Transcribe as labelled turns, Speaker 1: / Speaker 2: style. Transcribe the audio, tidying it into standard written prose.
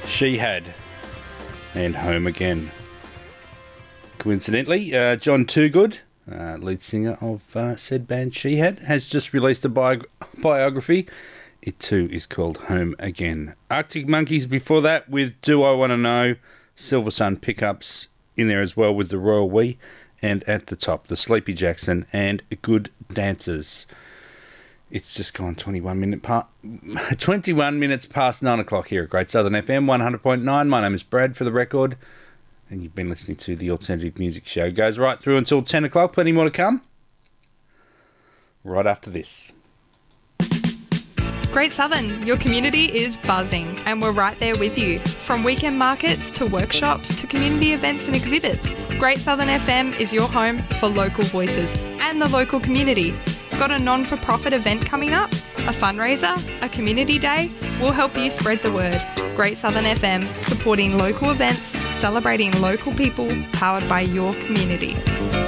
Speaker 1: She Had and Home Again. Coincidentally, John Toogood, lead singer of said band She Had, has just released a biography. It too is called Home Again. Arctic Monkeys before that with Do I Want to Know, Silver Sun Pickups in there as well with The Royal We, and at the top, The Sleepy Jackson and Good Dancers. It's just gone 21 minutes past 9 o'clock here at Great Southern FM 100.9. My name is Brad, for the record, and you've been listening to the Alternative Music Show. It goes right through until 10 o'clock. Plenty more to come right after this.
Speaker 2: Great Southern, your community is buzzing, and we're right there with you. From weekend markets to workshops to community events and exhibits, Great Southern FM is your home for local voices and the local community. Got a non-for-profit event coming up? A fundraiser? A community day? We'll help you spread the word. Great Southern FM, supporting local events, celebrating local people, powered by your community.